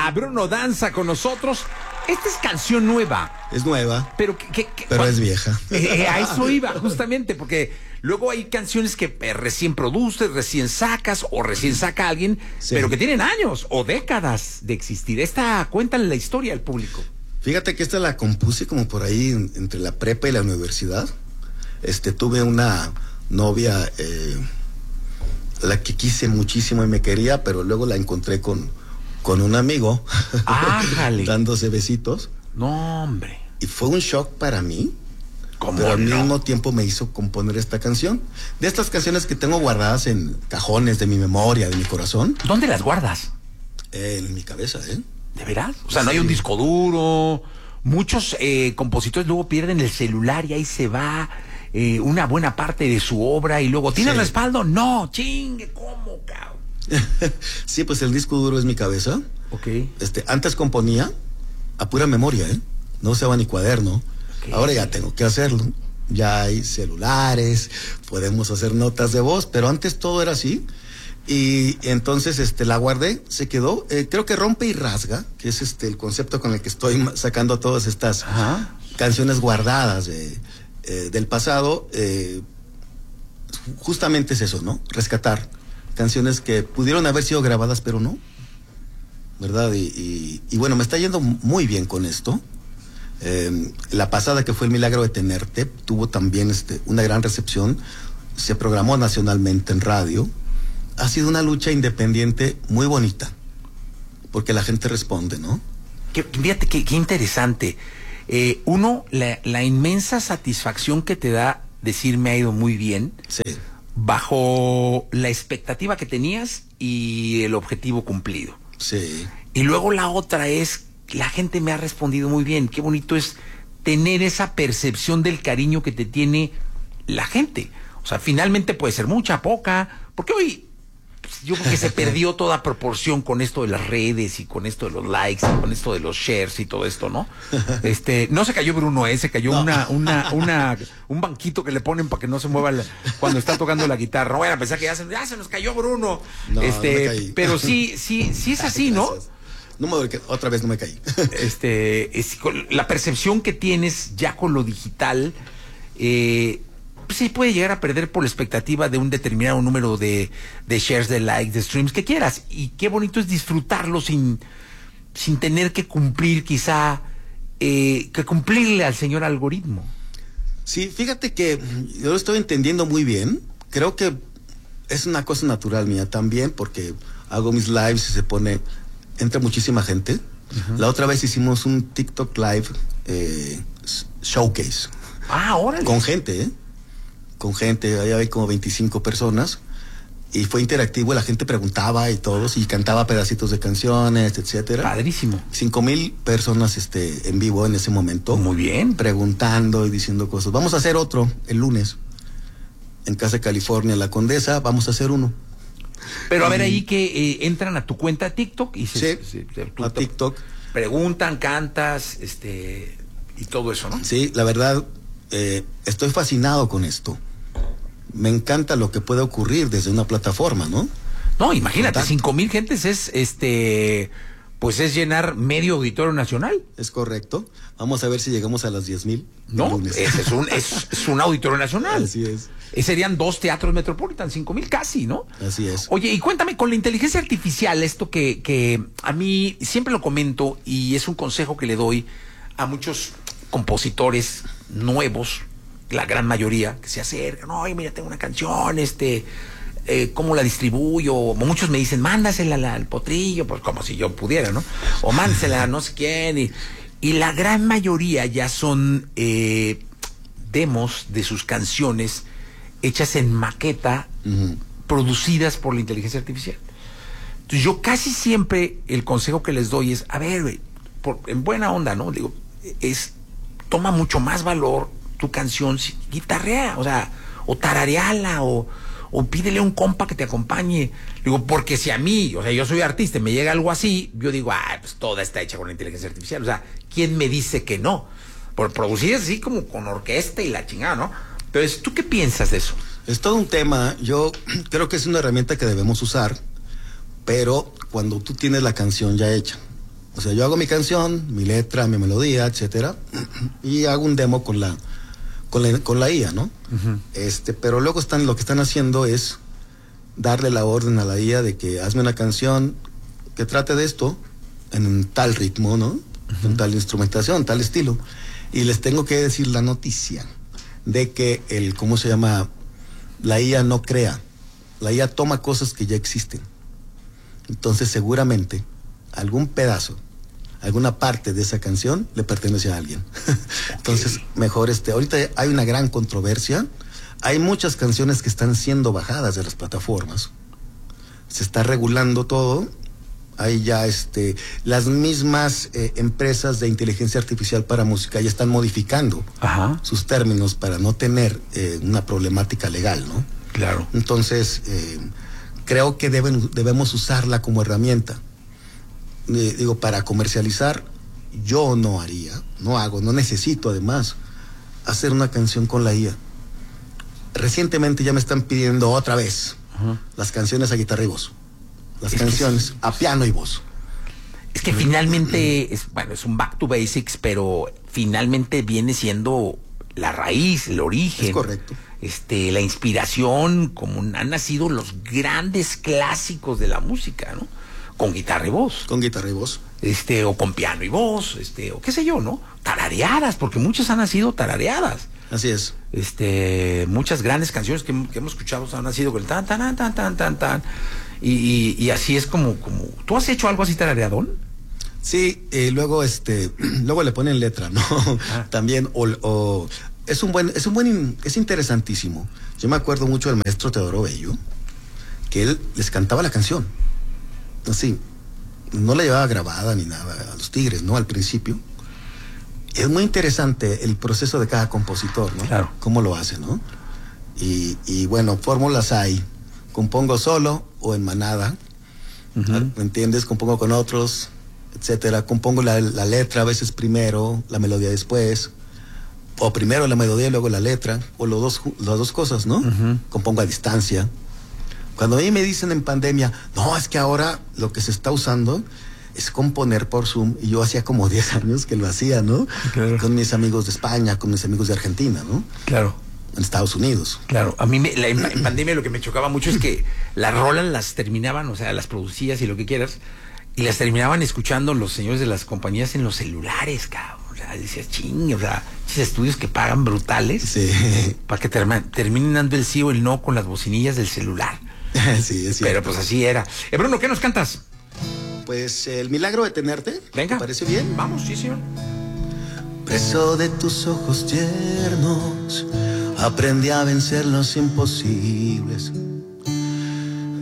a Bruno Danza con nosotros. Esta es canción nueva. Es nueva, pero es vieja. A eso iba, justamente, porque luego hay canciones que recién produces, recién sacas o recién saca alguien, sí, pero que tienen años o décadas de existir. Cuéntale la historia al público. Fíjate que esta la compuse como por ahí entre la prepa y la universidad. Tuve una novia, la que quise muchísimo y me quería, pero luego la encontré con un amigo, dándose besitos. No, hombre. Y fue un shock para mí, pero al mismo tiempo me hizo componer esta canción. De estas canciones que tengo guardadas en cajones de mi memoria, de mi corazón. ¿Dónde las guardas? En mi cabeza, ¿eh? ¿De veras? O sea, no hay un disco duro. Muchos compositores luego pierden el celular y ahí se va una buena parte de su obra y luego, ¿tienes respaldo? No, chingue, ¿cómo, cabrón? Sí, pues el disco duro es mi cabeza. Ok. Antes componía a pura memoria, ¿eh? No usaba ni cuaderno. Okay. Ahora ya tengo que hacerlo. Ya hay celulares, podemos hacer notas de voz, pero antes todo era así. Y entonces la guardé, se quedó. Creo que Rompe y Rasga, que es el concepto con el que estoy sacando todas estas canciones guardadas del pasado. Justamente es eso, ¿no? Rescatar canciones que pudieron haber sido grabadas, pero no, ¿verdad? Y bueno, me está yendo muy bien con esto. La pasada, que fue El Milagro de Tenerte, tuvo también una gran recepción. Se programó nacionalmente en radio. Ha sido una lucha independiente muy bonita, porque la gente responde, ¿no? Fíjate qué interesante. La inmensa satisfacción que te da decir me ha ido muy bien. Sí. Bajo la expectativa que tenías y el objetivo cumplido. Sí. Y luego la otra es, la gente me ha respondido muy bien. Qué bonito es tener esa percepción del cariño que te tiene la gente. O sea, finalmente puede ser mucha, poca, porque hoy yo creo que se perdió toda proporción con esto de las redes y con esto de los likes y con esto de los shares y todo esto, ¿no? No se cayó Bruno, se cayó un banquito que le ponen para que no se mueva cuando está tocando la guitarra. Bueno, pensé que ya se nos cayó Bruno. No me caí. Pero sí es así, ¿no? No me otra vez no me caí. La percepción que tienes ya con lo digital, pues sí puede llegar a perder por la expectativa de un determinado número de shares, de likes, de streams, que quieras. Y qué bonito es disfrutarlo sin tener que cumplir quizá, que cumplirle al señor algoritmo. Sí, fíjate que yo lo estoy entendiendo muy bien. Creo que es una cosa natural mía también, porque hago mis lives y entra muchísima gente. La otra vez hicimos un TikTok live showcase. Órale. Con gente, ahí hay como 25 personas, y fue interactivo, la gente preguntaba y todos, y cantaba pedacitos de canciones, etcétera. Padrísimo. 5,000 personas en vivo en ese momento. Muy bien. Preguntando y diciendo cosas. Vamos a hacer otro el lunes en Casa California, La Condesa, vamos a hacer uno. Pero a ver, ahí que entran a tu cuenta TikTok y a TikTok. Preguntan, cantas, y todo eso, ¿no? Sí, la verdad, estoy fascinado con esto. Me encanta lo que puede ocurrir desde una plataforma, ¿no? No, imagínate, 5,000 gentes pues es llenar medio auditorio nacional. Es correcto. Vamos a ver si llegamos a las 10,000. No, es un auditorio nacional. Así es. Serían 2 teatros Metropolitan, 5,000 casi, ¿no? Así es. Oye, y cuéntame, con la inteligencia artificial, esto que a mí siempre lo comento y es un consejo que le doy a muchos compositores nuevos, la gran mayoría, que se acercan, oye, mira, tengo una canción, ¿cómo la distribuyo? Muchos me dicen, mándasela al Potrillo, pues como si yo pudiera, ¿no? O mándasela a no sé quién, y la gran mayoría ya son demos de sus canciones hechas en maqueta, producidas por la inteligencia artificial. Entonces yo casi siempre el consejo que les doy es, a ver, güey, en buena onda, ¿no? Digo, toma mucho más valor tu canción, guitarrea, o sea, o tarareala, o pídele a un compa que te acompañe. Digo, porque si a mí, o sea, yo soy artista y me llega algo así, yo digo, pues toda está hecha con la inteligencia artificial. O sea, ¿quién me dice que no? Por producir así como con orquesta y la chingada, ¿no? Entonces, ¿tú qué piensas de eso? Es todo un tema. Yo creo que es una herramienta que debemos usar, pero cuando tú tienes la canción ya hecha, O sea, yo hago mi canción, mi letra, mi melodía, etcétera, y hago un demo con la IA, ¿no? Pero luego lo que están haciendo es darle la orden a la IA de que hazme una canción que trate de esto en tal ritmo, ¿no? Con tal instrumentación, tal estilo. Y les tengo que decir la noticia de que ¿cómo se llama? La IA no crea. La IA toma cosas que ya existen. Entonces seguramente algún pedazo, alguna parte de esa canción le pertenece a alguien. Entonces, mejor ahorita hay una gran controversia. Hay muchas canciones que están siendo bajadas de las plataformas. Se está regulando todo. Hay ya las mismas empresas de inteligencia artificial para música ya están modificando sus términos para no tener una problemática legal, ¿no? Claro. Entonces, creo que debemos usarla como herramienta. Para comercializar, yo no necesito además hacer una canción con la IA. Recientemente ya me están pidiendo otra vez las canciones a guitarra y voz. Las canciones a piano y voz. Es que finalmente es un back to basics, pero finalmente viene siendo la raíz, el origen. Es correcto. La inspiración, como han nacido los grandes clásicos de la música, ¿no? Con guitarra y voz. Con guitarra y voz. O con piano y voz, o qué sé yo, ¿no? Tarareadas, porque muchas han nacido tarareadas. Así es. Muchas grandes canciones que hemos escuchado han nacido con el tan, tan, tan, tan, tan, tan. Y así es como. ¿Tú has hecho algo así tarareadón? Sí, luego le ponen letra, ¿no? También, es interesantísimo. Yo me acuerdo mucho del maestro Teodoro Bello, que él les cantaba la canción. Así, no la llevaba grabada ni nada a los Tigres, ¿no? Al principio. Es muy interesante el proceso de cada compositor, ¿no? Claro. Cómo lo hace, ¿no? Y bueno, fórmulas hay. Compongo solo o en manada, ¿me entiendes? Compongo con otros, etcétera. Compongo la letra a veces primero, la melodía después, o primero la melodía y luego la letra, o las dos cosas, ¿no? Compongo a distancia. Cuando a mí me dicen en pandemia, no, es que ahora lo que se está usando es componer por Zoom, y yo hacía como 10 años que lo hacía, ¿no? Claro. Con mis amigos de España, con mis amigos de Argentina, ¿no? Claro. En Estados Unidos. Claro, a mí en pandemia lo que me chocaba mucho es que las rolas las terminaban, o sea, las producías y lo que quieras, y las terminaban escuchando los señores de las compañías en los celulares, cabrón. O sea, decías, ching, o sea, esos estudios que pagan brutales, sí, para que terminen dando el sí o el no con las bocinillas del celular. Sí, es cierto. Pero pues así era. Bruno, ¿qué nos cantas? Pues El milagro de tenerte. Venga. ¿Te parece bien? Vamos, sí, señor. Preso de tus ojos tiernos, aprendí a vencer los imposibles.